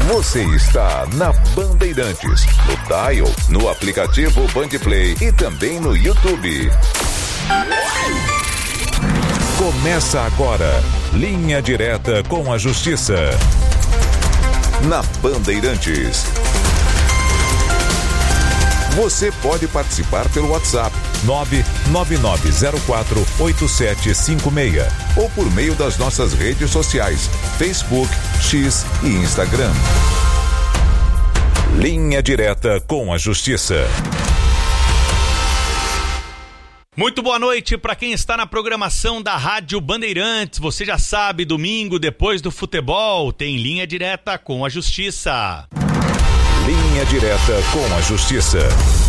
Você está na Bandeirantes, no Dial, no aplicativo Bandplay e também no YouTube. Começa agora, Linha Direta com a Justiça. Na Bandeirantes. Você pode participar pelo WhatsApp 999048756 ou por meio das nossas redes sociais, Facebook, X e Instagram. Linha Direta com a Justiça. Muito boa noite para quem está na programação da Rádio Bandeirantes. Você já sabe, domingo, depois do futebol, tem Linha Direta com a Justiça. Linha Direta com a Justiça.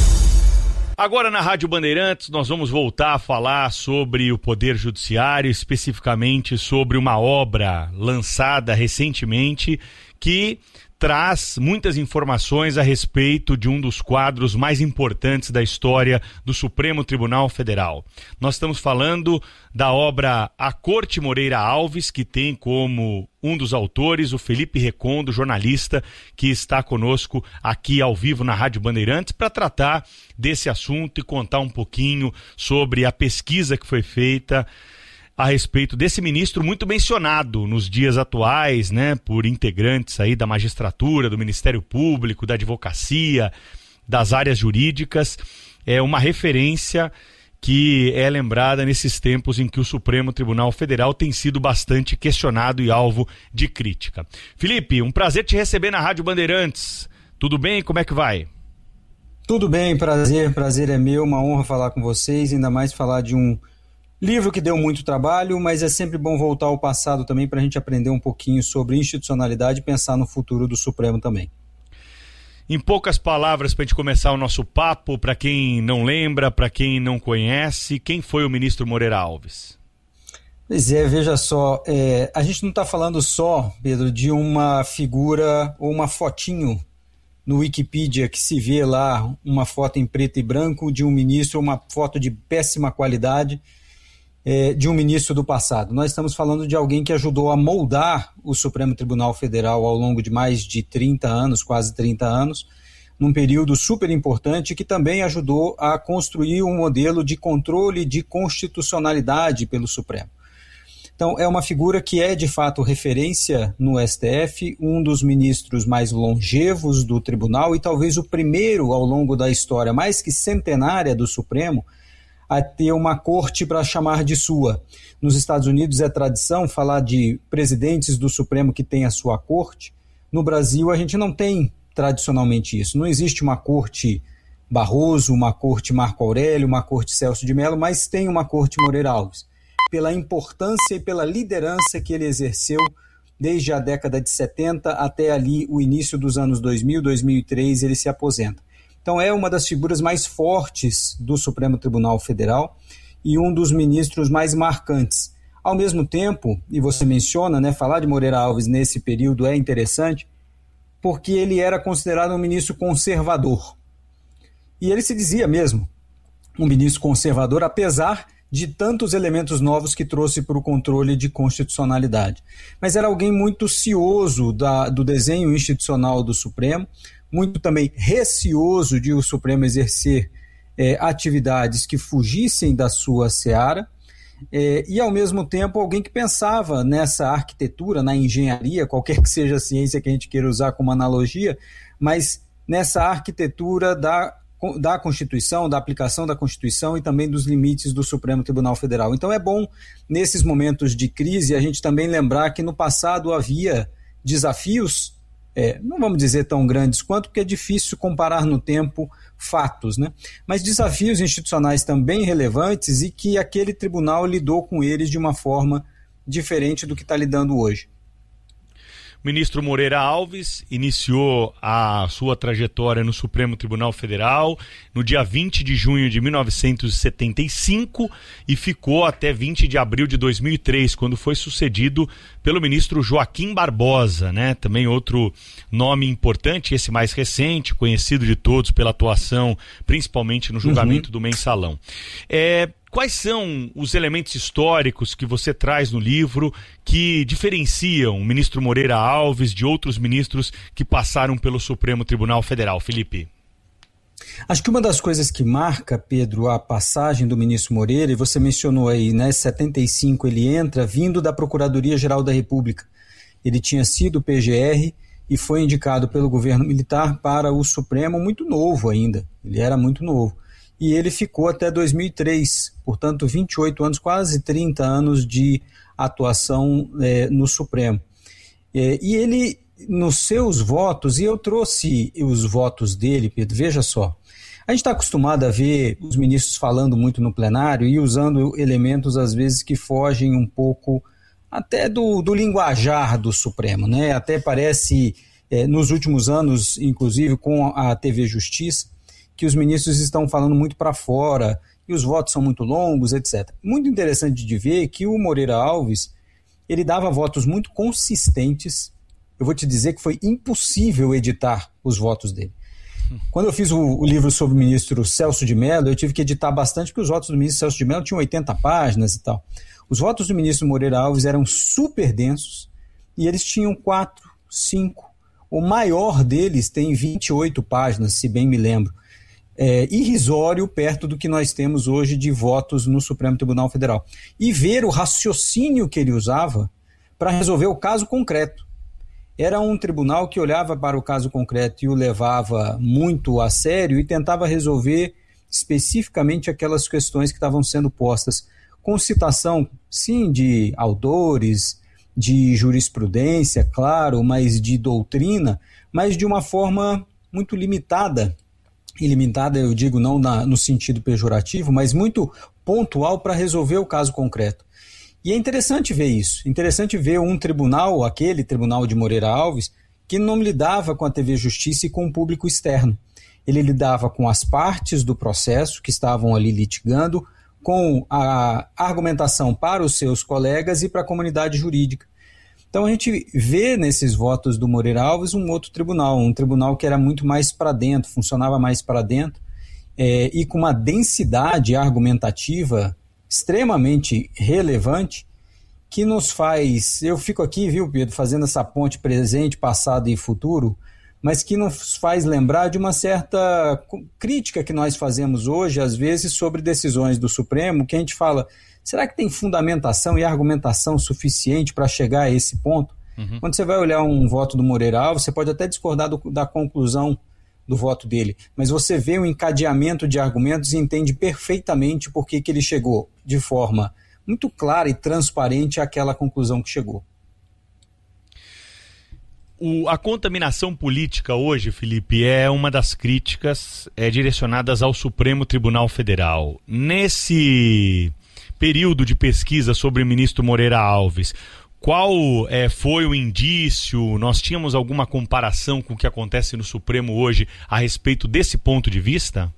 Agora na Rádio Bandeirantes nós vamos voltar a falar sobre o Poder Judiciário, especificamente sobre uma obra lançada recentemente que traz muitas informações a respeito de um dos quadros mais importantes da história do Supremo Tribunal Federal. Nós estamos falando da obra A Corte Moreira Alves, que tem como um dos autores o Felipe Recondo, jornalista, que está conosco aqui ao vivo na Rádio Bandeirantes para tratar desse assunto e contar um pouquinho sobre a pesquisa que foi feita a respeito desse ministro muito mencionado nos dias atuais, né, por integrantes aí da magistratura, do Ministério Público, da advocacia, das áreas jurídicas. É uma referência que é lembrada nesses tempos em que o Supremo Tribunal Federal tem sido bastante questionado e alvo de crítica. Felipe, um prazer te receber na Rádio Bandeirantes. Tudo bem? Como é que vai? Tudo bem, prazer é meu, uma honra falar com vocês, ainda mais falar de um livro que deu muito trabalho, mas é sempre bom voltar ao passado também para a gente aprender um pouquinho sobre institucionalidade e pensar no futuro do Supremo também. Em poucas palavras, para a gente começar o nosso papo, para quem não lembra, para quem não conhece, quem foi o ministro Moreira Alves? Pois é, veja só, a gente não está falando só, Pedro, de uma figura ou uma fotinho no Wikipedia que se vê lá, uma foto em preto e branco de um ministro, uma foto de péssima qualidade, de um ministro do passado. Nós estamos falando de alguém que ajudou a moldar o Supremo Tribunal Federal ao longo de mais de 30 anos, quase 30 anos, num período super importante, que também ajudou a construir um modelo de controle de constitucionalidade pelo Supremo. Então, é uma figura que é, de fato, referência no STF, um dos ministros mais longevos do tribunal e talvez o primeiro ao longo da história mais que centenária do Supremo a ter uma corte para chamar de sua. Nos Estados Unidos é tradição falar de presidentes do Supremo que têm a sua corte. No Brasil a gente não tem tradicionalmente isso. Não existe uma corte Barroso, uma corte Marco Aurélio, uma corte Celso de Mello, mas tem uma corte Moreira Alves, pela importância e pela liderança que ele exerceu desde a década de 70 até ali o início dos anos 2000, 2003, ele se aposenta. Então é uma das figuras mais fortes do Supremo Tribunal Federal e um dos ministros mais marcantes. Ao mesmo tempo, e você menciona, né, falar de Moreira Alves nesse período é interessante, porque ele era considerado um ministro conservador. E ele se dizia mesmo um ministro conservador, apesar de tantos elementos novos que trouxe para o controle de constitucionalidade. Mas era alguém muito cioso do desenho institucional do Supremo, muito também receoso de o Supremo exercer atividades que fugissem da sua seara, e ao mesmo tempo alguém que pensava nessa arquitetura, na engenharia, qualquer que seja a ciência que a gente queira usar como analogia, mas nessa arquitetura da Constituição, da aplicação da Constituição e também dos limites do Supremo Tribunal Federal. Então é bom, nesses momentos de crise, a gente também lembrar que no passado havia desafios, não vamos dizer tão grandes quanto, porque é difícil comparar no tempo fatos, né? Mas desafios institucionais também relevantes e que aquele tribunal lidou com eles de uma forma diferente do que está lidando hoje. O ministro Moreira Alves iniciou a sua trajetória no Supremo Tribunal Federal no dia 20 de junho de 1975 e ficou até 20 de abril de 2003, quando foi sucedido pelo ministro Joaquim Barbosa, né? Também outro nome importante, esse mais recente, conhecido de todos pela atuação, principalmente no julgamento do Mensalão. quais são os elementos históricos que você traz no livro que diferenciam o ministro Moreira Alves de outros ministros que passaram pelo Supremo Tribunal Federal? Felipe. Acho que uma das coisas que marca, Pedro, a passagem do ministro Moreira, e você mencionou aí, né, 75 ele entra vindo da Procuradoria-Geral da República. Ele tinha sido PGR e foi indicado pelo governo militar para o Supremo muito novo ainda, ele era muito novo. E ele ficou até 2003, portanto 28 anos, quase 30 anos de atuação no Supremo. E ele, nos seus votos, e eu trouxe os votos dele, Pedro, veja só, a gente está acostumado a ver os ministros falando muito no plenário e usando elementos, às vezes, que fogem um pouco até do linguajar do Supremo, né? Até parece, nos últimos anos, inclusive com a TV Justiça, que os ministros estão falando muito para fora e os votos são muito longos, etc. Muito interessante de ver que o Moreira Alves, ele dava votos muito consistentes. Eu vou te dizer que foi impossível editar os votos dele. Quando eu fiz o livro sobre o ministro Celso de Mello, eu tive que editar bastante, porque os votos do ministro Celso de Mello tinham 80 páginas e tal. Os votos do ministro Moreira Alves eram super densos e eles tinham 4, 5. O maior deles tem 28 páginas, se bem me lembro. Irrisório perto do que nós temos hoje de votos no Supremo Tribunal Federal. E ver o raciocínio que ele usava para resolver o caso concreto. Era um tribunal que olhava para o caso concreto e o levava muito a sério e tentava resolver especificamente aquelas questões que estavam sendo postas, com citação, sim, de autores, de jurisprudência, claro, mas de doutrina, mas de uma forma muito limitada. E limitada, eu digo, não no sentido pejorativo, mas muito pontual para resolver o caso concreto. E é interessante ver isso, interessante ver um tribunal, aquele tribunal de Moreira Alves, que não lidava com a TV Justiça e com o público externo. Ele lidava com as partes do processo que estavam ali litigando, com a argumentação para os seus colegas e para a comunidade jurídica. Então a gente vê nesses votos do Moreira Alves um outro tribunal, um tribunal que era muito mais para dentro, funcionava mais para dentro, e com uma densidade argumentativa extremamente relevante, que nos faz, eu fico aqui, viu, Pedro, fazendo essa ponte presente, passado e futuro, mas que nos faz lembrar de uma certa crítica que nós fazemos hoje, às vezes, sobre decisões do Supremo, que a gente fala, será que tem fundamentação e argumentação suficiente para chegar a esse ponto? Uhum. Quando você vai olhar um voto do Moreira Alves, você pode até discordar da conclusão do voto dele, mas você vê um encadeamento de argumentos e entende perfeitamente por que ele chegou de forma muito clara e transparente àquela conclusão que chegou. A contaminação política hoje, Felipe, é uma das críticas direcionadas ao Supremo Tribunal Federal. Nesse período de pesquisa sobre o ministro Moreira Alves, qual foi o indício? Nós tínhamos alguma comparação com o que acontece no Supremo hoje a respeito desse ponto de vista?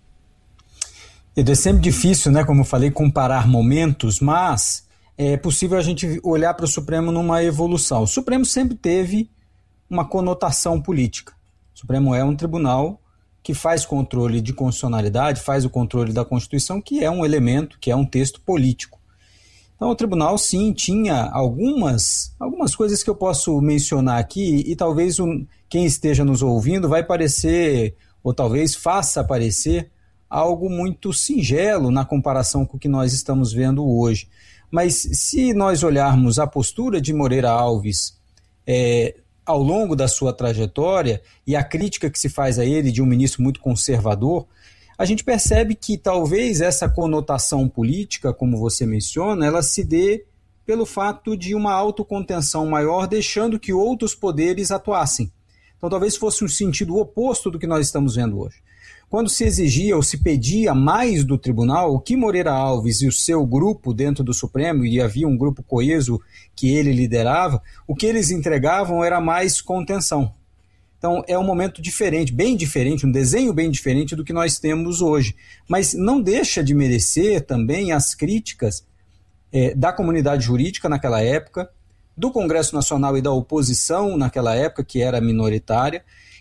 É sempre difícil, né, como eu falei, comparar momentos, mas é possível a gente olhar para o Supremo numa evolução. O Supremo sempre teve uma conotação política. O Supremo é um tribunal que faz controle de constitucionalidade, faz o controle da Constituição, que é um elemento, que é um texto político. Então o tribunal sim tinha algumas coisas que eu posso mencionar aqui e talvez quem esteja nos ouvindo vai parecer, ou talvez faça parecer, algo muito singelo na comparação com o que nós estamos vendo hoje. Mas se nós olharmos a postura de Moreira Alves ao longo da sua trajetória e a crítica que se faz a ele de um ministro muito conservador, a gente percebe que talvez essa conotação política, como você menciona, ela se dê pelo fato de uma autocontenção maior, deixando que outros poderes atuassem. Então talvez fosse um sentido oposto do que nós estamos vendo hoje. Quando se exigia ou se pedia mais do tribunal, o que Moreira Alves e o seu grupo dentro do Supremo, e havia um grupo coeso que ele liderava, o que eles entregavam era mais contenção. Então é um momento diferente, bem diferente, um desenho bem diferente do que nós temos hoje. Mas não deixa de merecer também as críticas da comunidade jurídica naquela época, do Congresso Nacional e da oposição naquela época, que era minoritária,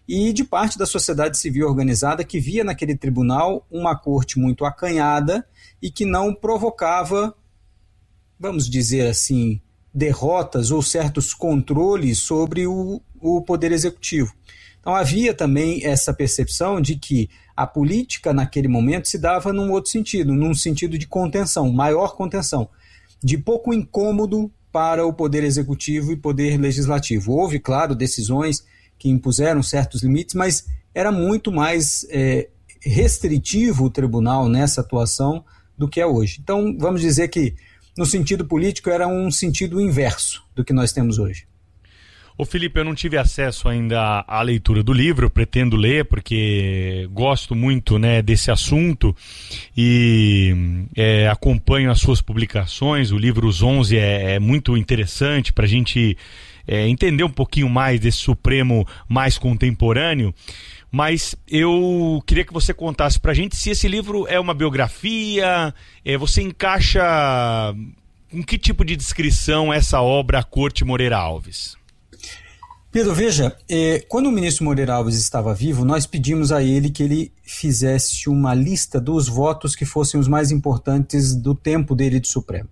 e de parte da sociedade civil organizada que via naquele tribunal uma corte muito acanhada e que não provocava, vamos dizer assim, derrotas ou certos controles sobre o poder executivo. Então havia também essa percepção de que a política naquele momento se dava num outro sentido, num sentido de contenção, maior contenção, de pouco incômodo para o poder executivo e poder legislativo. Houve, claro, decisões que impuseram certos limites, mas era muito mais restritivo o tribunal nessa atuação do que é hoje. Então, vamos dizer que, no sentido político, era um sentido inverso do que nós temos hoje. Ô Felipe, eu não tive acesso ainda à leitura do livro, eu pretendo ler porque gosto muito, né, desse assunto e acompanho as suas publicações. O livro Os 11 é muito interessante para a gente entender um pouquinho mais desse Supremo mais contemporâneo, mas eu queria que você contasse para a gente se esse livro é uma biografia, você encaixa com que tipo de descrição essa obra A Corte Moreira Alves? Pedro, veja, quando o ministro Moreira Alves estava vivo, nós pedimos a ele que ele fizesse uma lista dos votos que fossem os mais importantes do tempo dele de Supremo.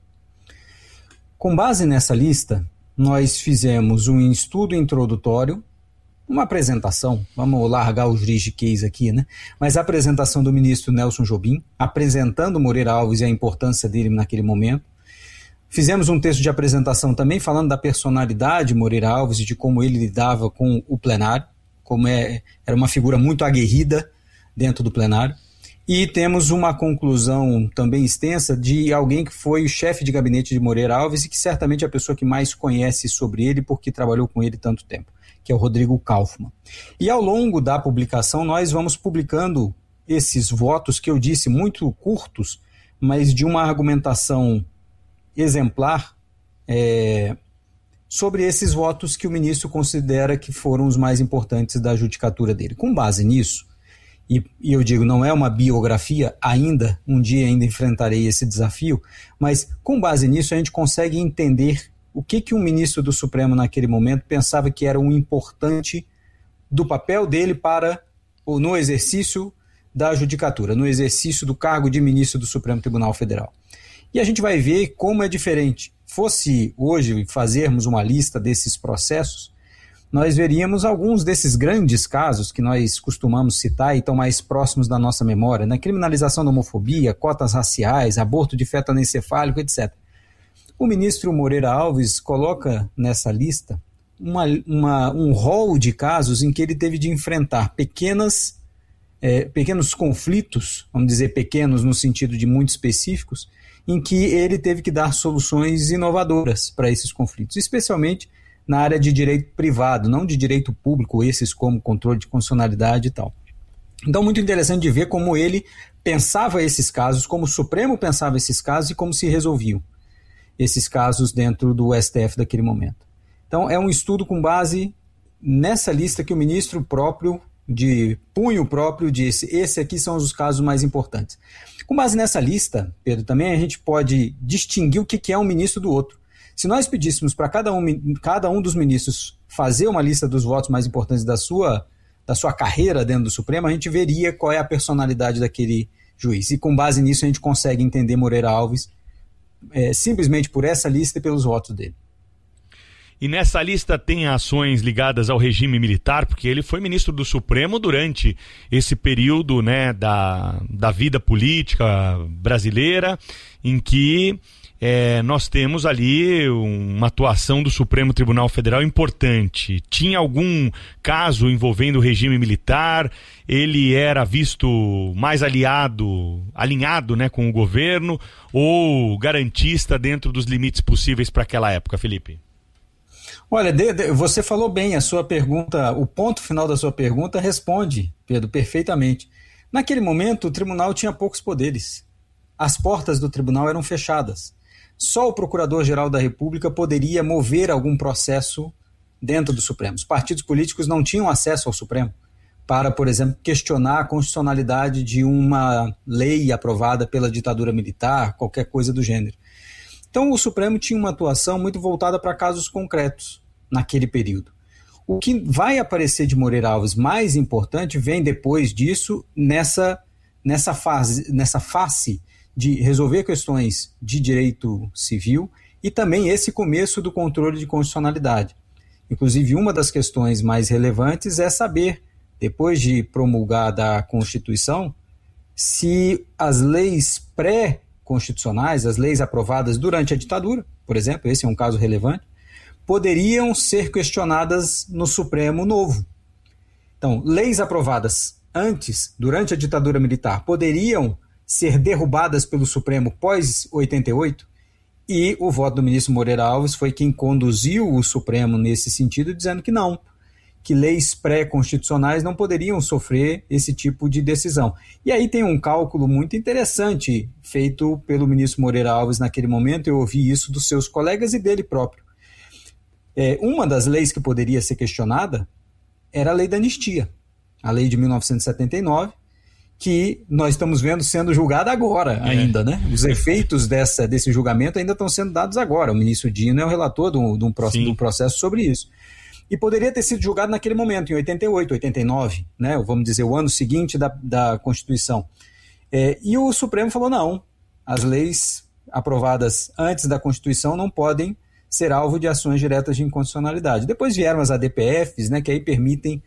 Com base nessa lista, nós fizemos um estudo introdutório, uma apresentação, vamos largar o juridiquês aqui, né? Mas a apresentação do ministro Nelson Jobim, apresentando Moreira Alves e a importância dele naquele momento. Fizemos um texto de apresentação também falando da personalidade de Moreira Alves e de como ele lidava com o plenário, como era uma figura muito aguerrida dentro do plenário. E temos uma conclusão também extensa de alguém que foi o chefe de gabinete de Moreira Alves e que certamente é a pessoa que mais conhece sobre ele porque trabalhou com ele tanto tempo, que é o Rodrigo Kaufmann. E ao longo da publicação nós vamos publicando esses votos que eu disse muito curtos, mas de uma argumentação exemplar sobre esses votos que o ministro considera que foram os mais importantes da judicatura dele. Com base nisso, e eu digo, não é uma biografia ainda, um dia ainda enfrentarei esse desafio, mas com base nisso a gente consegue entender o que um ministro do Supremo naquele momento pensava que era um importante do papel dele no exercício da judicatura, no exercício do cargo de ministro do Supremo Tribunal Federal. E a gente vai ver como é diferente. Fosse hoje fazermos uma lista desses processos, nós veríamos alguns desses grandes casos que nós costumamos citar e estão mais próximos da nossa memória, né? Criminalização da homofobia, cotas raciais, aborto de feto anencefálico, etc. O ministro Moreira Alves coloca nessa lista um rol de casos em que ele teve de enfrentar pequenos conflitos, vamos dizer pequenos no sentido de muito específicos, em que ele teve que dar soluções inovadoras para esses conflitos, especialmente na área de direito privado, não de direito público, esses como controle de constitucionalidade e tal. Então, muito interessante de ver como ele pensava esses casos, como o Supremo pensava esses casos e como se resolviam esses casos dentro do STF daquele momento. Então, é um estudo com base nessa lista que o ministro próprio, de punho próprio, disse: esses aqui são os casos mais importantes. Com base nessa lista, Pedro, também a gente pode distinguir o que é um ministro do outro. Se nós pedíssemos para cada um dos ministros fazer uma lista dos votos mais importantes da sua carreira dentro do Supremo, a gente veria qual é a personalidade daquele juiz. E com base nisso a gente consegue entender Moreira Alves simplesmente por essa lista e pelos votos dele. E nessa lista tem ações ligadas ao regime militar, porque ele foi ministro do Supremo durante esse período, né, da vida política brasileira, em que nós temos ali uma atuação do Supremo Tribunal Federal importante. Tinha algum caso envolvendo o regime militar? Ele era visto mais alinhado, né, com o governo, ou garantista dentro dos limites possíveis para aquela época, Felipe? Olha, você falou bem, a sua pergunta, o ponto final da sua pergunta responde, Pedro, perfeitamente. Naquele momento, o tribunal tinha poucos poderes. As portas do tribunal eram fechadas. Só o Procurador-Geral da República poderia mover algum processo dentro do Supremo. Os partidos políticos não tinham acesso ao Supremo para, por exemplo, questionar a constitucionalidade de uma lei aprovada pela ditadura militar, qualquer coisa do gênero. Então, o Supremo tinha uma atuação muito voltada para casos concretos naquele período. O que vai aparecer de Moreira Alves mais importante vem depois disso, nessa face de resolver questões de direito civil e também esse começo do controle de constitucionalidade. Inclusive, uma das questões mais relevantes é saber, depois de promulgada a Constituição, se as leis pré-constitucionais, as leis aprovadas durante a ditadura, por exemplo, esse é um caso relevante, poderiam ser questionadas no Supremo Novo. Então, leis aprovadas antes, durante a ditadura militar, poderiam ser derrubadas pelo Supremo pós-88, e o voto do ministro Moreira Alves foi quem conduziu o Supremo nesse sentido, dizendo que não, que leis pré-constitucionais não poderiam sofrer esse tipo de decisão. E aí tem um cálculo muito interessante feito pelo ministro Moreira Alves naquele momento, eu ouvi isso dos seus colegas e dele próprio. Uma das leis que poderia ser questionada era a lei da anistia, a lei de 1979, que nós estamos vendo sendo julgada agora ainda, né? Os efeitos desse julgamento ainda estão sendo dados agora. O ministro Dino é o relator do processo sobre isso. E poderia ter sido julgado naquele momento, em 88, 89, né? Vamos dizer, o ano seguinte da Constituição. E o Supremo falou, não, as leis aprovadas antes da Constituição não podem ser alvo de ações diretas de inconstitucionalidade. Depois vieram as ADPFs, né, que aí permitem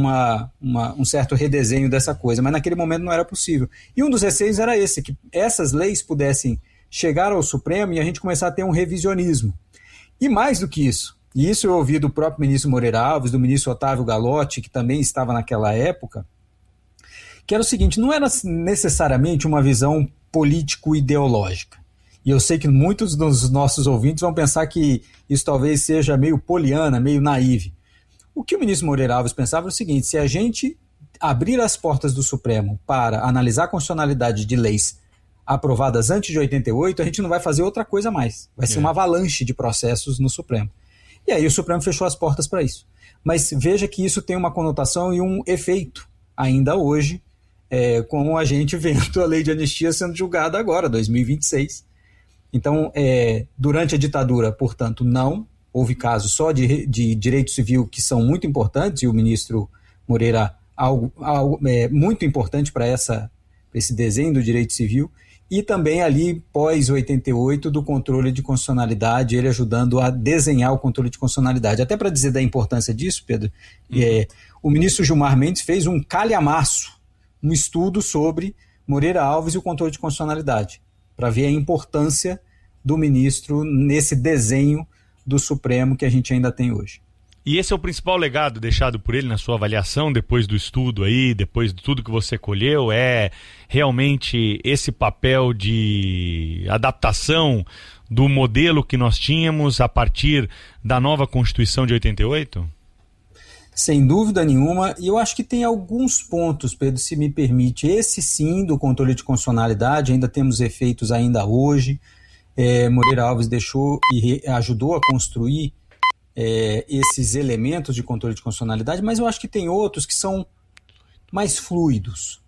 um certo redesenho dessa coisa, mas naquele momento não era possível. E um dos receios era esse, que essas leis pudessem chegar ao Supremo e a gente começar a ter um revisionismo. E mais do que isso, e isso eu ouvi do próprio ministro Moreira Alves, do ministro Otávio Galotti, que também estava naquela época, que era o seguinte, não era necessariamente uma visão político-ideológica. E eu sei que muitos dos nossos ouvintes vão pensar que isso talvez seja meio poliana, meio naive. O que o ministro Moreira Alves pensava era o seguinte, se a gente abrir as portas do Supremo para analisar a constitucionalidade de leis aprovadas antes de 88, a gente não vai fazer outra coisa mais. Vai ser uma avalanche de processos no Supremo. E aí o Supremo fechou as portas para isso. Mas veja que isso tem uma conotação e um efeito ainda hoje, com a gente vendo a lei de anistia sendo julgada agora, 2026. Então, durante a ditadura, portanto, não. Houve casos só de direito civil que são muito importantes, e o ministro Moreira, algo muito importante para esse desenho do direito civil, e também ali, pós-88, do controle de constitucionalidade, ele ajudando a desenhar o controle de constitucionalidade. Até para dizer da importância disso, Pedro, o ministro Gilmar Mendes fez um calhamaço, um estudo sobre Moreira Alves e o controle de constitucionalidade, para ver a importância do ministro nesse desenho do Supremo que a gente ainda tem hoje. E esse é o principal legado deixado por ele na sua avaliação, depois do estudo aí, depois de tudo que você colheu, é realmente esse papel de adaptação do modelo que nós tínhamos a partir da nova Constituição de 88? Sem dúvida nenhuma, e eu acho que tem alguns pontos, Pedro, se me permite. Esse sim, do controle de constitucionalidade, ainda temos efeitos ainda hoje. Moreira Alves deixou e ajudou a construir esses elementos de controle de constitucionalidade, mas eu acho que tem outros que são mais fluidos.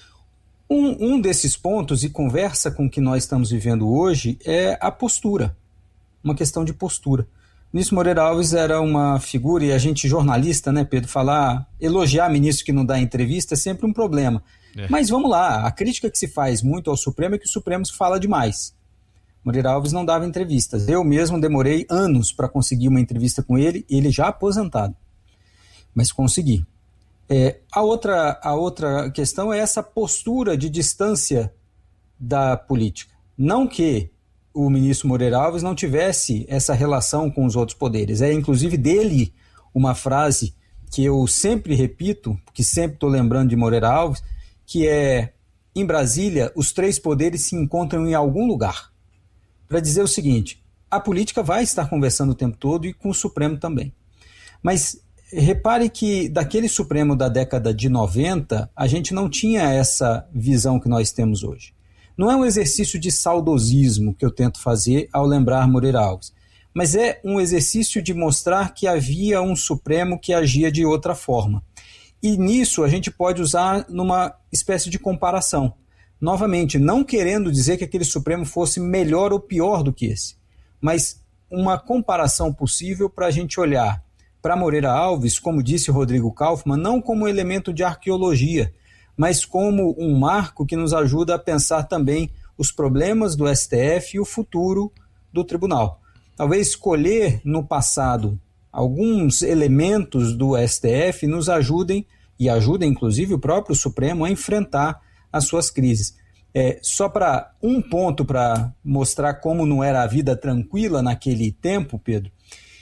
Um desses pontos, e conversa com o que nós estamos vivendo hoje, é a postura, uma questão de postura. O ministro Moreira Alves era uma figura, e a gente jornalista, né, Pedro, elogiar ministro que não dá entrevista é sempre um problema. Mas vamos lá, a crítica que se faz muito ao Supremo é que o Supremo fala demais. Moreira Alves não dava entrevistas. Eu mesmo demorei anos para conseguir uma entrevista com ele já aposentado. Mas consegui. A outra questão é essa postura de distância da política. Não que o ministro Moreira Alves não tivesse essa relação com os outros poderes. Inclusive dele uma frase que eu sempre repito, que sempre estou lembrando de Moreira Alves, que é: em Brasília, os três poderes se encontram em algum lugar. Para dizer o seguinte, a política vai estar conversando o tempo todo e com o Supremo também. Mas repare que daquele Supremo da década de 90, a gente não tinha essa visão que nós temos hoje. Não é um exercício de saudosismo que eu tento fazer ao lembrar Moreira Alves, mas é um exercício de mostrar que havia um Supremo que agia de outra forma. E nisso a gente pode usar numa espécie de comparação. Novamente, não querendo dizer que aquele Supremo fosse melhor ou pior do que esse, mas uma comparação possível para a gente olhar para Moreira Alves, como disse Rodrigo Kaufmann, não como elemento de arqueologia, mas como um marco que nos ajuda a pensar também os problemas do STF e o futuro do tribunal. Talvez escolher no passado alguns elementos do STF nos ajudem, e ajudem inclusive o próprio Supremo a enfrentar as suas crises. Só para um ponto para mostrar como não era a vida tranquila naquele tempo, Pedro,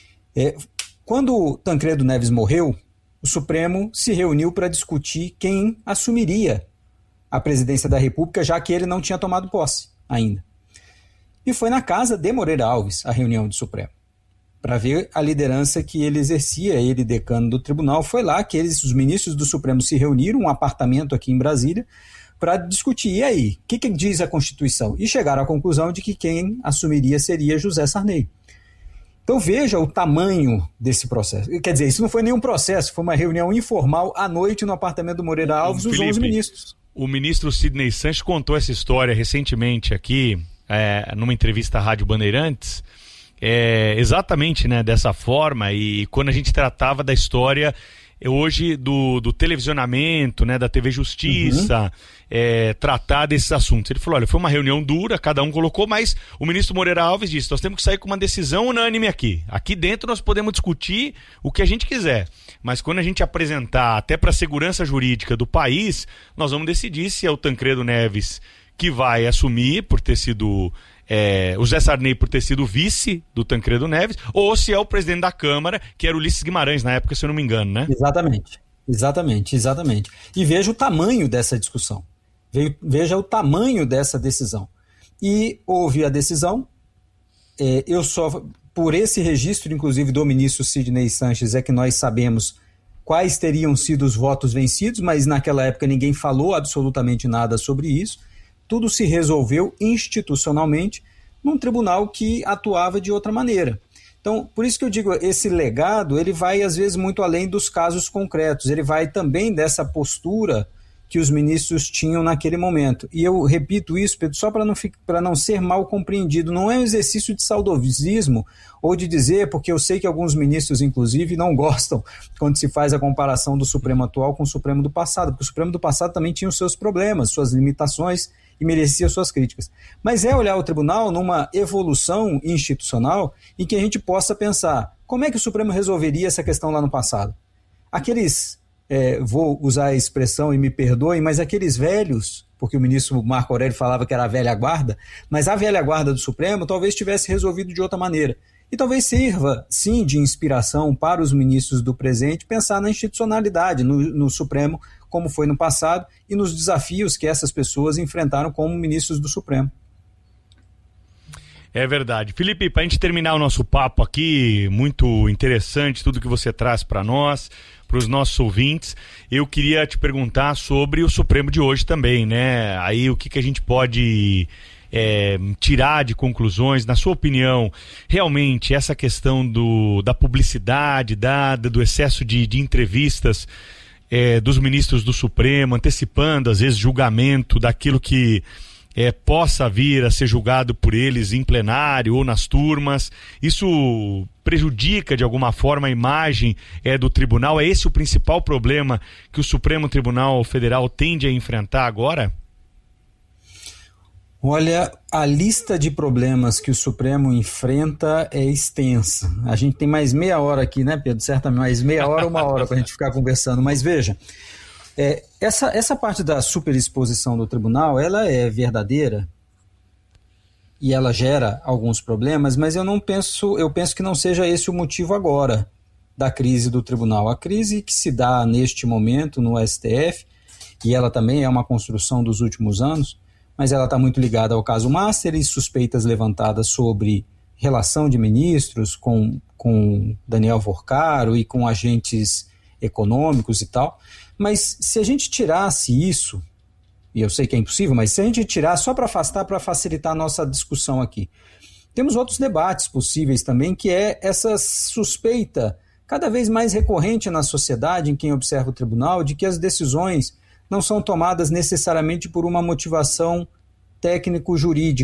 quando Tancredo Neves morreu, o Supremo se reuniu para discutir quem assumiria a presidência da República, já que ele não tinha tomado posse ainda. E foi na casa de Moreira Alves a reunião do Supremo, para ver a liderança que ele exercia, ele decano do tribunal. Foi lá que os ministros do Supremo se reuniram, um apartamento aqui em Brasília, para discutir, e aí, o que diz a Constituição? E chegaram à conclusão de que quem assumiria seria José Sarney. Então veja o tamanho desse processo. Quer dizer, isso não foi nenhum processo, foi uma reunião informal à noite no apartamento do Moreira Alves, os 11 ministros. O ministro Sidney Sanches contou essa história recentemente aqui, numa entrevista à Rádio Bandeirantes, exatamente, né, dessa forma, e quando a gente tratava da história hoje do televisionamento, né, da TV Justiça, tratar desses assuntos. Ele falou, olha, foi uma reunião dura, cada um colocou, mas o ministro Moreira Alves disse, nós temos que sair com uma decisão unânime aqui. Aqui dentro nós podemos discutir o que a gente quiser, mas quando a gente apresentar até para a segurança jurídica do país, nós vamos decidir se é o Tancredo Neves que vai assumir por ter sido... o José Sarney por ter sido vice do Tancredo Neves, ou se é o presidente da Câmara, que era Ulisses Guimarães na época, se eu não me engano, né? Exatamente. E veja o tamanho dessa discussão. Veja o tamanho dessa decisão. E houve a decisão, eu só, por esse registro, inclusive, do ministro Sidney Sanches, é que nós sabemos quais teriam sido os votos vencidos, mas naquela época ninguém falou absolutamente nada sobre isso. Tudo se resolveu institucionalmente num tribunal que atuava de outra maneira. Então, por isso que eu digo, esse legado, ele vai às vezes muito além dos casos concretos, ele vai também dessa postura que os ministros tinham naquele momento. E eu repito isso, Pedro, só para não ser mal compreendido, não é um exercício de saudosismo ou de dizer, porque eu sei que alguns ministros, inclusive, não gostam quando se faz a comparação do Supremo atual com o Supremo do passado, porque o Supremo do passado também tinha os seus problemas, suas limitações, e merecia suas críticas. Mas é olhar o tribunal numa evolução institucional em que a gente possa pensar como é que o Supremo resolveria essa questão lá no passado. Aqueles, vou usar a expressão e me perdoem, mas aqueles velhos, porque o ministro Marco Aurélio falava que era a velha guarda, mas a velha guarda do Supremo talvez tivesse resolvido de outra maneira. E talvez sirva, sim, de inspiração para os ministros do presente pensar na institucionalidade, no Supremo, como foi no passado, e nos desafios que essas pessoas enfrentaram como ministros do Supremo. É verdade. Felipe, para a gente terminar o nosso papo aqui, muito interessante tudo que você traz para nós, para os nossos ouvintes, eu queria te perguntar sobre o Supremo de hoje também, né? Aí o que a gente pode... tirar de conclusões, na sua opinião, realmente essa questão da publicidade dada, do excesso de entrevistas dos ministros do Supremo, antecipando às vezes julgamento daquilo que possa vir a ser julgado por eles em plenário ou nas turmas, isso prejudica de alguma forma a imagem do tribunal? É esse o principal problema que o Supremo Tribunal Federal tende a enfrentar agora? Olha, a lista de problemas que o Supremo enfrenta é extensa. A gente tem mais meia hora aqui, né, Pedro? Certamente mais meia hora ou uma hora para a gente ficar conversando. Mas veja, essa parte da superexposição do tribunal, ela é verdadeira e ela gera alguns problemas, mas eu penso que não seja esse o motivo agora da crise do tribunal. A crise que se dá neste momento no STF, e ela também é uma construção dos últimos anos, mas ela está muito ligada ao caso Master e suspeitas levantadas sobre relação de ministros com Daniel Vorcaro e com agentes econômicos e tal. Mas se a gente tirasse isso, e eu sei que é impossível, mas se a gente tirar só para afastar, para facilitar a nossa discussão aqui, temos outros debates possíveis também, que é essa suspeita cada vez mais recorrente na sociedade, em quem observa o tribunal, de que as decisões não são tomadas necessariamente por uma motivação técnico-jurídica,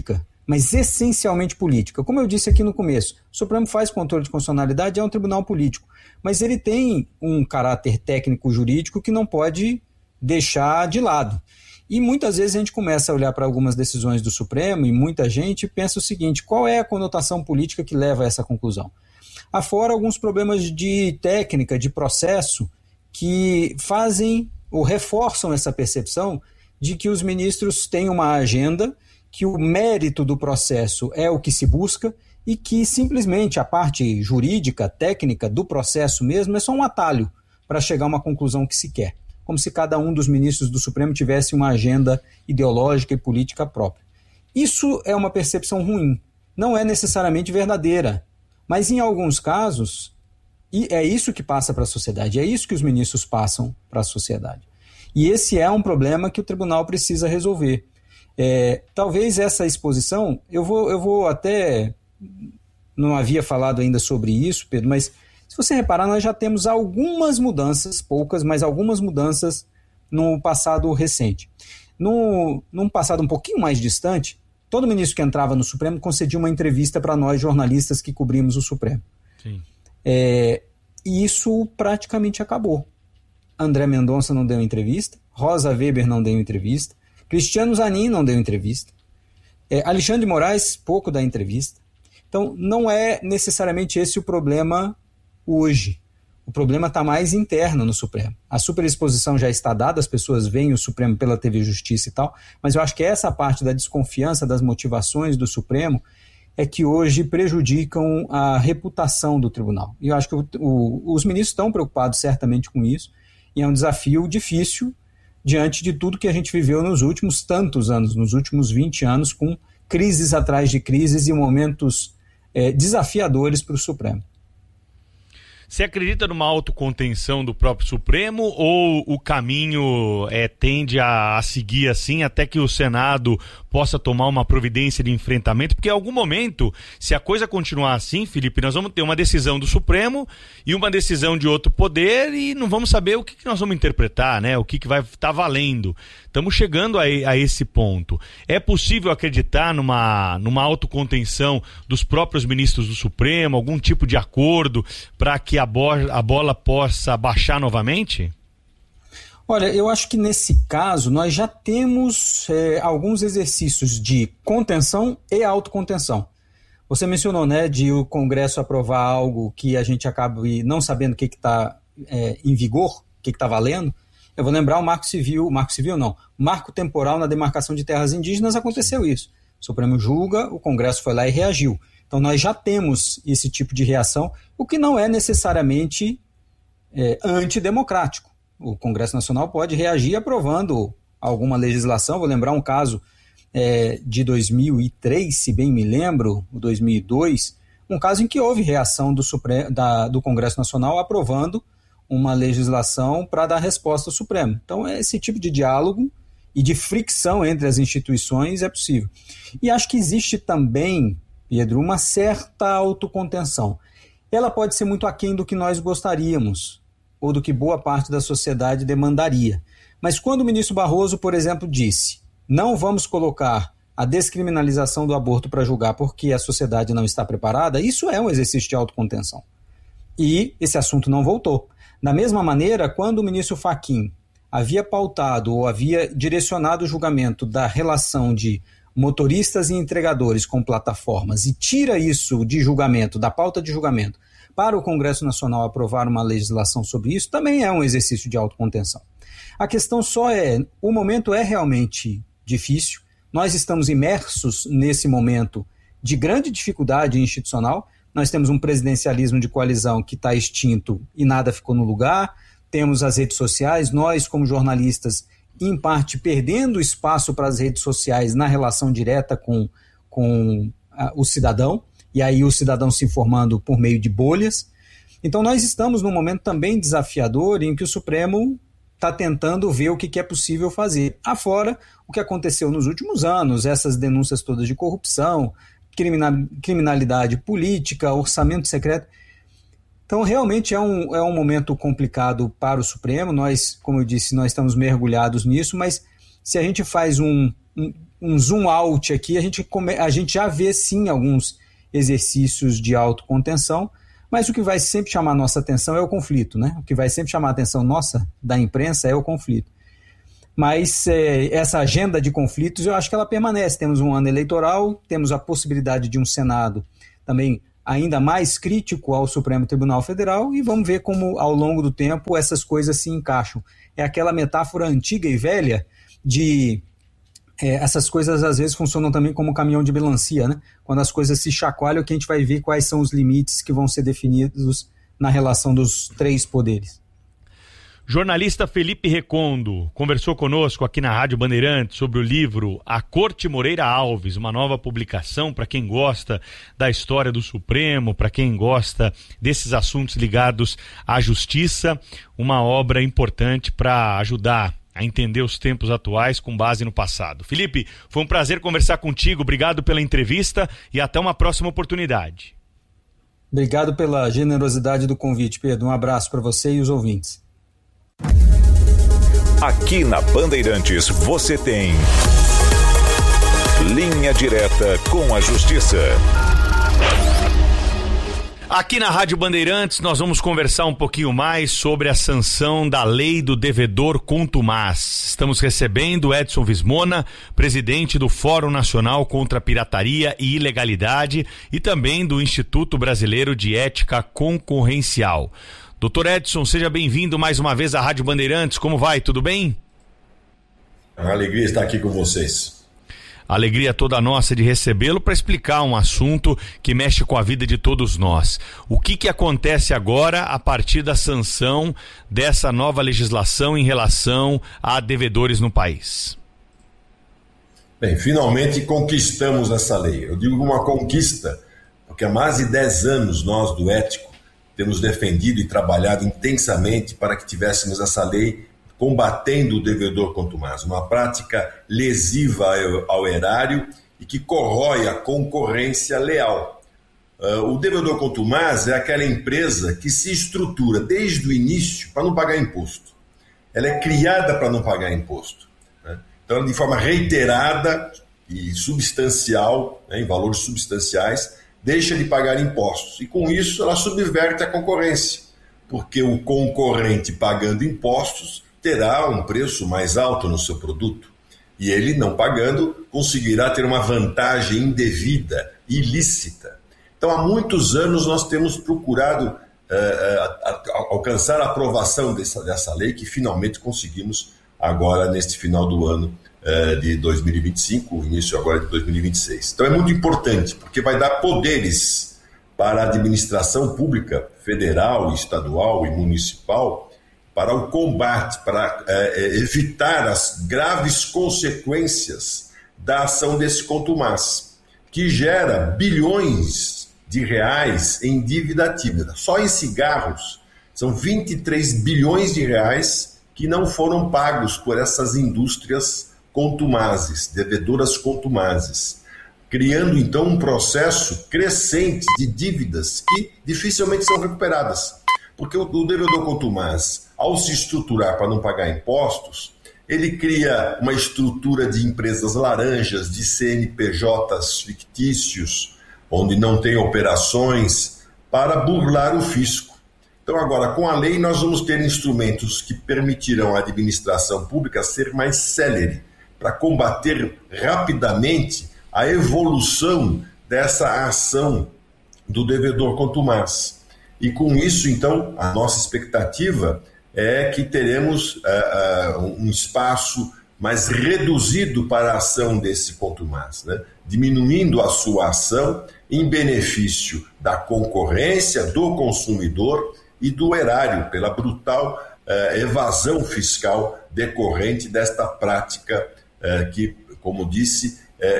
mas essencialmente política. Como eu disse aqui no começo, o Supremo faz controle de constitucionalidade, é um tribunal político, mas ele tem um caráter técnico-jurídico que não pode deixar de lado. E muitas vezes a gente começa a olhar para algumas decisões do Supremo e muita gente pensa o seguinte: qual é a conotação política que leva a essa conclusão? Afora alguns problemas de técnica, de processo, que fazem ou reforçam essa percepção de que os ministros têm uma agenda, que o mérito do processo é o que se busca e que simplesmente a parte jurídica, técnica do processo mesmo é só um atalho para chegar a uma conclusão que se quer. Como se cada um dos ministros do Supremo tivesse uma agenda ideológica e política própria. Isso é uma percepção ruim, não é necessariamente verdadeira, mas em alguns casos, e é isso que passa para a sociedade, é isso que os ministros passam para a sociedade. E esse é um problema que o tribunal precisa resolver. Talvez essa exposição, eu vou até, não havia falado ainda sobre isso, Pedro, mas se você reparar, nós já temos algumas mudanças, poucas, mas algumas mudanças no passado recente. Num passado um pouquinho mais distante, todo ministro que entrava no Supremo concedia uma entrevista para nós, jornalistas que cobrimos o Supremo. Sim. E isso praticamente acabou. André Mendonça não deu entrevista, Rosa Weber não deu entrevista, Cristiano Zanin não deu entrevista, Alexandre de Moraes pouco dá entrevista. Então, não é necessariamente esse o problema hoje. O problema está mais interno no Supremo. A superexposição já está dada, as pessoas veem o Supremo pela TV Justiça e tal, mas eu acho que essa parte da desconfiança das motivações do Supremo é que hoje prejudicam a reputação do tribunal. E eu acho que os ministros estão preocupados certamente com isso, e é um desafio difícil diante de tudo que a gente viveu nos últimos tantos anos, nos últimos 20 anos, com crises atrás de crises e momentos desafiadores para o Supremo. Você acredita numa autocontenção do próprio Supremo ou o caminho tende a seguir assim até que o Senado possa tomar uma providência de enfrentamento? Porque em algum momento, se a coisa continuar assim, Felipe, nós vamos ter uma decisão do Supremo e uma decisão de outro poder e não vamos saber o que nós vamos interpretar, né? O que vai estar valendo. Estamos chegando a esse ponto. É possível acreditar numa autocontenção dos próprios ministros do Supremo, algum tipo de acordo para que a bola possa baixar novamente? Olha, eu acho que nesse caso nós já temos alguns exercícios de contenção e autocontenção. Você mencionou, né, de o Congresso aprovar algo que a gente acaba não sabendo o que está em vigor, o que está valendo. Eu vou lembrar o marco temporal na demarcação de terras indígenas, aconteceu isso. O Supremo julga, o Congresso foi lá e reagiu. Então nós já temos esse tipo de reação, o que não é necessariamente antidemocrático. O Congresso Nacional pode reagir aprovando alguma legislação. Vou lembrar um caso de 2003, se bem me lembro, 2002, um caso em que houve reação do Congresso Nacional aprovando uma legislação para dar resposta ao Supremo. Então, esse tipo de diálogo e de fricção entre as instituições é possível. E acho que existe também, Pedro, uma certa autocontenção. Ela pode ser muito aquém do que nós gostaríamos, ou do que boa parte da sociedade demandaria. Mas quando o ministro Barroso, por exemplo, disse: não vamos colocar a descriminalização do aborto para julgar porque a sociedade não está preparada, isso é um exercício de autocontenção. E esse assunto não voltou. Da mesma maneira, quando o ministro Fachin havia pautado ou havia direcionado o julgamento da relação de motoristas e entregadores com plataformas e tira isso de julgamento, da pauta de julgamento, para o Congresso Nacional aprovar uma legislação sobre isso, também é um exercício de autocontenção. A questão só o momento é realmente difícil, nós estamos imersos nesse momento de grande dificuldade institucional, nós temos um presidencialismo de coalizão que está extinto e nada ficou no lugar, temos as redes sociais, nós como jornalistas, em parte perdendo espaço para as redes sociais na relação direta com o cidadão, e aí o cidadão se informando por meio de bolhas. Então nós estamos num momento também desafiador em que o Supremo está tentando ver o que é possível fazer. Afora o que aconteceu nos últimos anos, essas denúncias todas de corrupção, criminalidade política, orçamento secreto. Então realmente é um momento complicado para o Supremo. Nós, como eu disse, nós estamos mergulhados nisso, mas se a gente faz um um zoom out aqui, a gente já vê sim alguns exercícios de autocontenção, mas o que vai sempre chamar a nossa atenção é o conflito, né? O que vai sempre chamar a atenção nossa, da imprensa, é o conflito. Mas essa agenda de conflitos, eu acho que ela permanece. Temos um ano eleitoral, temos a possibilidade de um Senado também ainda mais crítico ao Supremo Tribunal Federal, e vamos ver como, ao longo do tempo, essas coisas se encaixam. É aquela metáfora antiga e velha de... essas coisas às vezes funcionam também como caminhão de melancia, né? Quando as coisas se chacoalham, que a gente vai ver quais são os limites que vão ser definidos na relação dos três poderes. Jornalista Felipe Recondo conversou conosco aqui na Rádio Bandeirantes sobre o livro A Corte Moreira Alves, uma nova publicação para quem gosta da história do Supremo, para quem gosta desses assuntos ligados à justiça, uma obra importante para ajudar a entender os tempos atuais com base no passado. Felipe, foi um prazer conversar contigo, obrigado pela entrevista e até uma próxima oportunidade. Obrigado pela generosidade do convite, Pedro. Um abraço para você e os ouvintes. Aqui na Bandeirantes você tem Linha Direta com a Justiça. Aqui na Rádio Bandeirantes nós vamos conversar um pouquinho mais sobre a sanção da lei do devedor contumaz. Estamos recebendo Edson Vismona, presidente do Fórum Nacional contra a Pirataria e Ilegalidade e também do Instituto Brasileiro de Ética Concorrencial. Doutor Edson, seja bem-vindo mais uma vez à Rádio Bandeirantes. Como vai? Tudo bem? É uma alegria estar aqui com vocês. Alegria toda nossa de recebê-lo para explicar um assunto que mexe com a vida de todos nós. O que acontece agora a partir da sanção dessa nova legislação em relação a devedores no país? Bem, finalmente conquistamos essa lei. Eu digo uma conquista, porque há mais de 10 anos nós do Ético temos defendido e trabalhado intensamente para que tivéssemos essa lei combatendo o devedor contumaz, uma prática lesiva ao erário e que corrói a concorrência leal. O devedor contumaz é aquela empresa que se estrutura desde o início para não pagar imposto. Ela é criada para não pagar imposto, né? Então, de forma reiterada e substancial, né, em valores substanciais, deixa de pagar impostos. E com isso ela subverte a concorrência, porque o concorrente pagando impostos terá um preço mais alto no seu produto. E ele, não pagando, conseguirá ter uma vantagem indevida, ilícita. Então, há muitos anos nós temos procurado alcançar a aprovação dessa lei, que finalmente conseguimos agora neste final do ano de 2025, início agora de 2026. Então é muito importante, porque vai dar poderes para a administração pública, federal, estadual e municipal, para o combate, para evitar as graves consequências da ação desse contumaz, que gera bilhões de reais em dívida ativa. Só em cigarros são 23 bilhões de reais que não foram pagos por essas indústrias contumazes, devedoras contumazes, criando então um processo crescente de dívidas que dificilmente são recuperadas. Porque o devedor contumaz, ao se estruturar para não pagar impostos, ele cria uma estrutura de empresas laranjas, de CNPJs fictícios, onde não tem operações, para burlar o fisco. Então agora, com a lei, nós vamos ter instrumentos que permitirão à administração pública ser mais célere, para combater rapidamente a evolução dessa ação do devedor contumaz. E com isso, então, a nossa expectativa é que teremos um espaço mais reduzido para a ação desse contumaz, né? Diminuindo a sua ação em benefício da concorrência, do consumidor e do erário, pela brutal evasão fiscal decorrente desta prática que, como disse,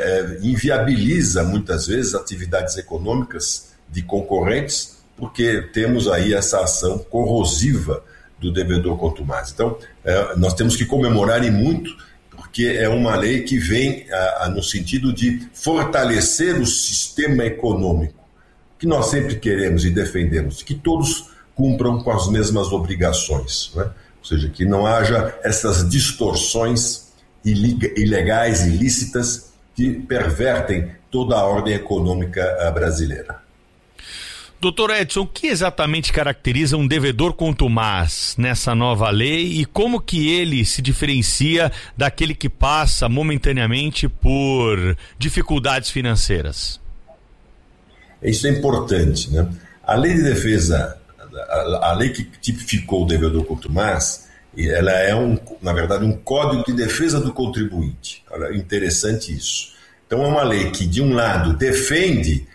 inviabiliza muitas vezes atividades econômicas de concorrentes, porque temos aí essa ação corrosiva do devedor contumaz. Então, nós temos que comemorar e muito, porque é uma lei que vem no sentido de fortalecer o sistema econômico, que nós sempre queremos e defendemos, que todos cumpram com as mesmas obrigações, né? Ou seja, que não haja essas distorções ilegais, ilícitas, que pervertem toda a ordem econômica brasileira. Doutor Edson, o que exatamente caracteriza um devedor contumaz nessa nova lei e como que ele se diferencia daquele que passa momentaneamente por dificuldades financeiras? Isso é importante, né? A lei de defesa, a lei que tipificou o devedor contumaz, ela é, na verdade, um código de defesa do contribuinte. Olha, interessante isso. Então é uma lei que, de um lado, defende,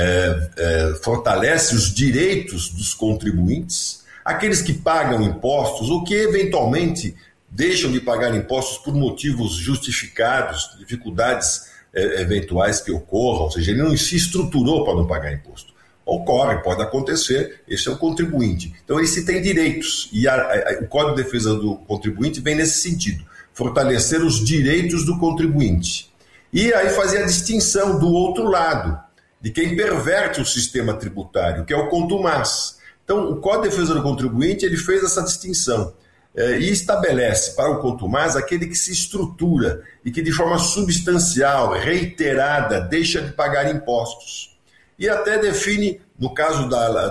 fortalece os direitos dos contribuintes, aqueles que pagam impostos ou que, eventualmente, deixam de pagar impostos por motivos justificados, dificuldades eventuais que ocorram, ou seja, ele não se estruturou para não pagar imposto. Ocorre, pode acontecer, esse é o contribuinte. Então, esse tem direitos, e o Código de Defesa do Contribuinte vem nesse sentido, fortalecer os direitos do contribuinte. E aí fazer a distinção do outro lado, de quem perverte o sistema tributário, que é o contumaz. Então, o Código de Defesa do Contribuinte, ele fez essa distinção. E estabelece para o contumaz aquele que se estrutura e que de forma substancial, reiterada, deixa de pagar impostos. E até define, no caso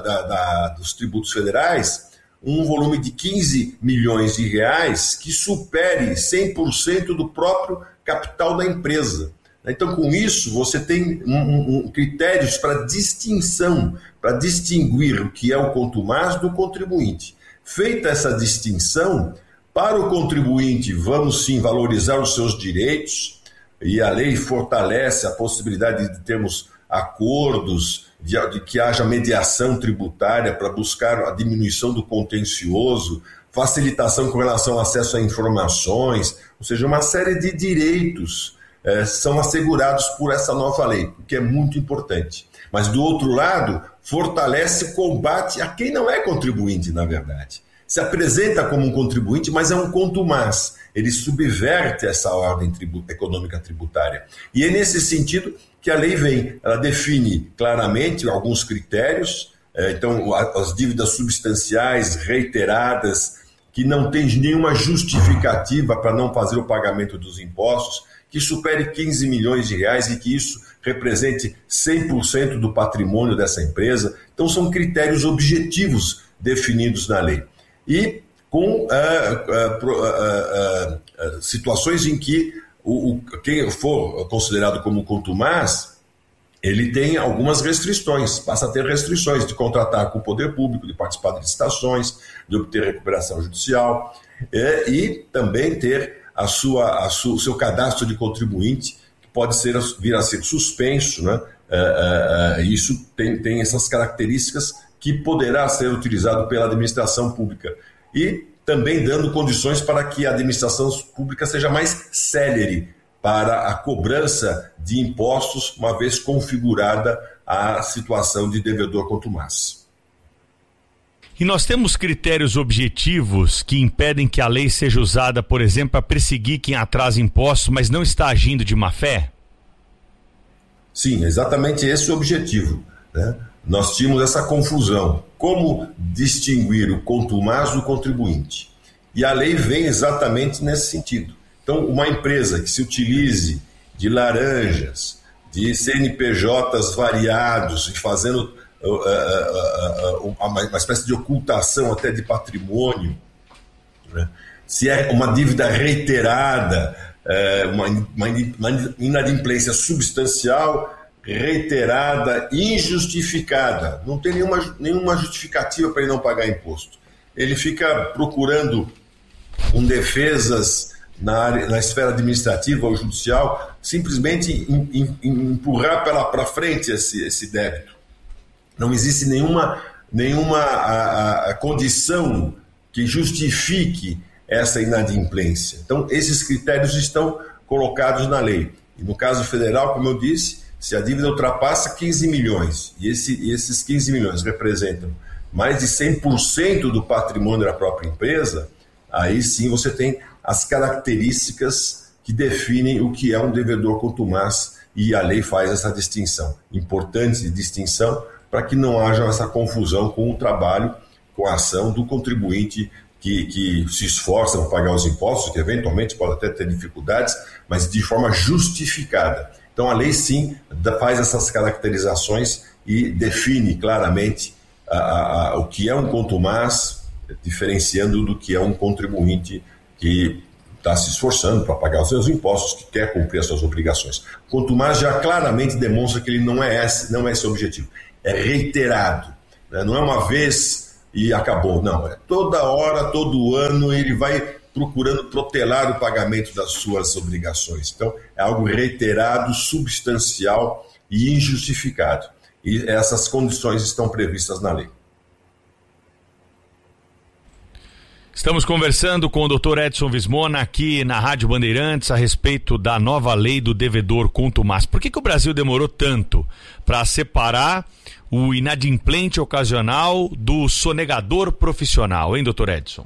dos tributos federais, um volume de 15 milhões de reais que supere 100% do próprio capital da empresa. Então, com isso, você tem critérios para distinção, para distinguir o que é o contumaz do contribuinte. Feita essa distinção, para o contribuinte, vamos sim valorizar os seus direitos, e a lei fortalece a possibilidade de termos acordos, de que haja mediação tributária para buscar a diminuição do contencioso, facilitação com relação ao acesso a informações, ou seja, uma série de direitos são assegurados por essa nova lei, o que é muito importante. Mas, do outro lado, fortalece o combate a quem não é contribuinte, na verdade. Se apresenta como um contribuinte, mas é um contumaz. Ele subverte essa ordem econômica tributária. E é nesse sentido que a lei vem. Ela define claramente alguns critérios, então as dívidas substanciais reiteradas, que não tem nenhuma justificativa para não fazer o pagamento dos impostos, que supere 15 milhões de reais e que isso represente 100% do patrimônio dessa empresa. Então, são critérios objetivos definidos na lei. E com situações em que quem for considerado como contumaz, ele tem algumas restrições, passa a ter restrições de contratar com o poder público, de participar de licitações, de obter recuperação judicial e também ter o seu cadastro de contribuinte, que pode vir a ser suspenso, né? Isso tem essas características que poderá ser utilizado pela administração pública. E também dando condições para que a administração pública seja mais célere para a cobrança de impostos, uma vez configurada a situação de devedor contumaz. E nós temos critérios objetivos que impedem que a lei seja usada, por exemplo, para perseguir quem atrasa impostos, mas não está agindo de má fé? Sim, exatamente esse é o objetivo, né? Nós tínhamos essa confusão. Como distinguir o contumaz do contribuinte? E a lei vem exatamente nesse sentido. Então, uma empresa que se utilize de laranjas, de CNPJs variados e fazendo uma espécie de ocultação até de patrimônio, né? Se é uma dívida reiterada, uma inadimplência substancial, reiterada, injustificada, não tem nenhuma justificativa para ele não pagar imposto. Ele fica procurando defesas na esfera administrativa ou judicial, simplesmente empurrar para frente esse débito. Não existe nenhuma condição que justifique essa inadimplência. Então, esses critérios estão colocados na lei. E no caso federal, como eu disse, se a dívida ultrapassa 15 milhões, e esses 15 milhões representam mais de 100% do patrimônio da própria empresa, aí sim você tem as características que definem o que é um devedor contumaz, e a lei faz essa distinção, importante distinção, para que não haja essa confusão com o trabalho, com a ação do contribuinte que se esforça para pagar os impostos, que eventualmente pode até ter dificuldades, mas de forma justificada. Então a lei sim faz essas caracterizações e define claramente o que é um contumaz, diferenciando do que é um contribuinte que está se esforçando para pagar os seus impostos, que quer cumprir as suas obrigações. O contumaz já claramente demonstra que ele não é esse objetivo. É reiterado, né? Não é uma vez e acabou, não. É toda hora, todo ano, ele vai procurando protelar o pagamento das suas obrigações. Então, é algo reiterado, substancial e injustificado. E essas condições estão previstas na lei. Estamos conversando com o Dr. Edson Vismona aqui na Rádio Bandeirantes a respeito da nova lei do devedor contumaz. Por que o Brasil demorou tanto para separar o inadimplente ocasional do sonegador profissional, hein, Dr. Edson?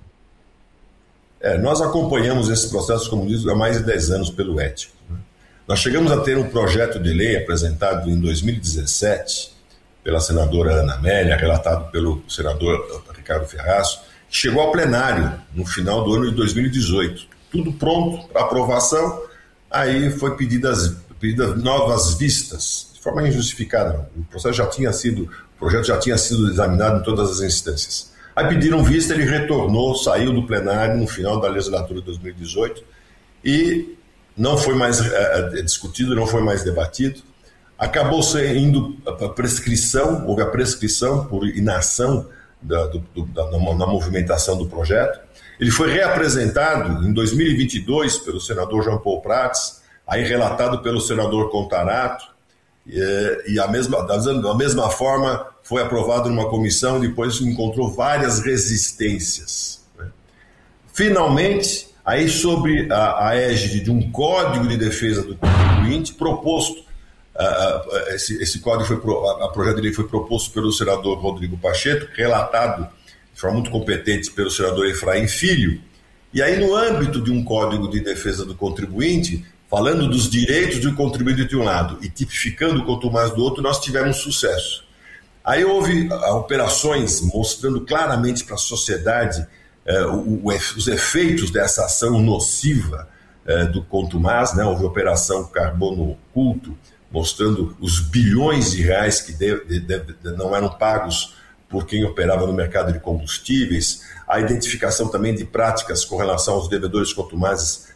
Nós acompanhamos esse processo, como diz, há mais de 10 anos pelo Ético. Nós chegamos a ter um projeto de lei apresentado em 2017 pela senadora Ana Amélia, relatado pelo senador Ricardo Ferraz, que chegou ao plenário no final do ano de 2018. Tudo pronto para aprovação, aí foi pedidas novas vistas, de forma injustificada. O projeto já tinha sido examinado em todas as instâncias. Aí pediram vista, ele retornou, saiu do plenário no final da legislatura de 2018 e não foi mais discutido, não foi mais debatido. Acabou indo a prescrição, houve a prescrição por inação na movimentação do projeto. Ele foi reapresentado em 2022 pelo senador João Paulo Prats, aí relatado pelo senador Contarato, e da mesma forma foi aprovado numa comissão, depois encontrou várias resistências. Finalmente, aí sobre a égide de um Código de Defesa do Contribuinte proposto, esse projeto de lei foi proposto pelo senador Rodrigo Pacheco, relatado de forma muito competente pelo senador Efraim Filho, e aí no âmbito de um Código de Defesa do Contribuinte, falando dos direitos do contribuinte de um lado e tipificando o contumaz do outro, nós tivemos sucesso. Aí houve operações mostrando claramente para a sociedade os efeitos dessa ação nociva do contumaz, né? Houve a Operação Carbono Oculto, mostrando os bilhões de reais que não eram pagos por quem operava no mercado de combustíveis, a identificação também de práticas com relação aos devedores contumazes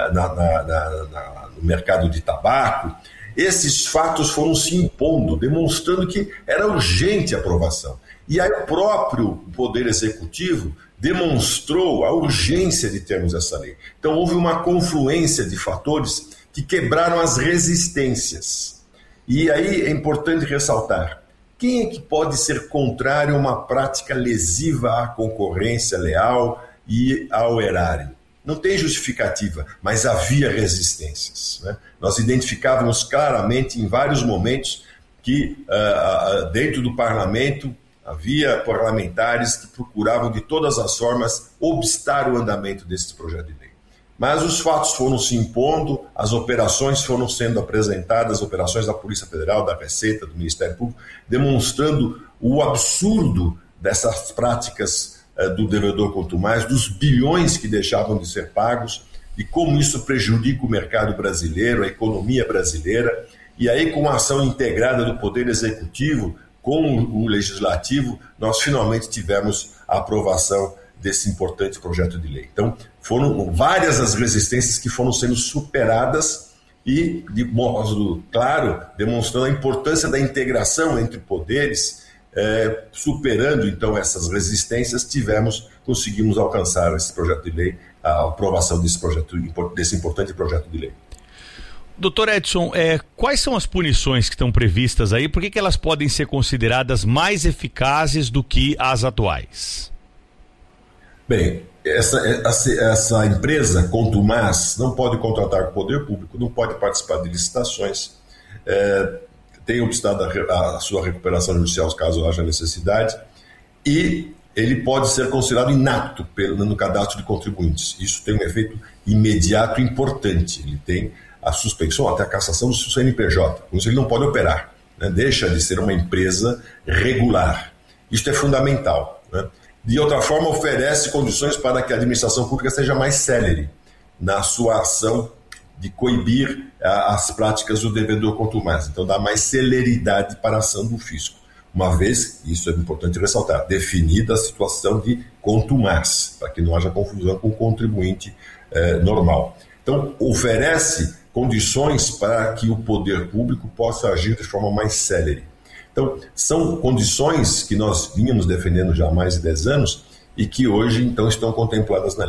no mercado de tabaco. Esses fatos foram se impondo, demonstrando que era urgente a aprovação. E aí o próprio Poder Executivo demonstrou a urgência de termos essa lei. Então houve uma confluência de fatores que quebraram as resistências. E aí é importante ressaltar, quem é que pode ser contrário a uma prática lesiva à concorrência leal e ao erário? Não tem justificativa, mas havia resistências, né? Nós identificávamos claramente em vários momentos que dentro do parlamento havia parlamentares que procuravam de todas as formas obstar o andamento desse projeto de lei. Mas os fatos foram se impondo, as operações foram sendo apresentadas, operações da Polícia Federal, da Receita, do Ministério Público, demonstrando o absurdo dessas práticas do devedor contumaz, dos bilhões que deixavam de ser pagos e como isso prejudica o mercado brasileiro, a economia brasileira. E aí, com a ação integrada do Poder Executivo com o Legislativo, nós finalmente tivemos a aprovação desse importante projeto de lei. Então, foram várias as resistências que foram sendo superadas e, de modo claro, demonstrando a importância da integração entre poderes. Superando então essas resistências, conseguimos alcançar esse projeto de lei, a aprovação desse importante projeto de lei. Doutor Edson, quais são as punições que estão previstas aí? Por que elas podem ser consideradas mais eficazes do que as atuais? Bem, essa empresa contumaz não pode contratar com o poder público, não pode participar de licitações, tem obstado a sua recuperação judicial caso haja necessidade, e ele pode ser considerado inapto no cadastro de contribuintes. Isso tem um efeito imediato importante. Ele tem a suspensão, até a cassação do seu CNPJ. Com isso ele não pode operar, né? Deixa de ser uma empresa regular. Isso é fundamental, né? De outra forma, oferece condições para que a administração pública seja mais célere na sua ação de coibir as práticas do devedor contumaz. Então, dá mais celeridade para a ação do fisco. Uma vez, isso é importante ressaltar, definida a situação de contumaz, para que não haja confusão com o contribuinte normal. Então, oferece condições para que o poder público possa agir de forma mais célere. Então, são condições que nós vínhamos defendendo já há mais de 10 anos e que hoje, então, estão contempladas na lei.